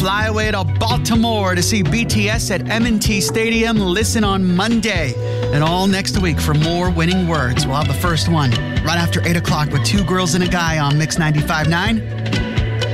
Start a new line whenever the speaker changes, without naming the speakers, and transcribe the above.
fly away to Baltimore to see BTS at M&T Stadium. Listen on Monday and all next week for more winning words. We'll have the first one right after 8 o'clock with Two Girls and a Guy on Mix 95.9.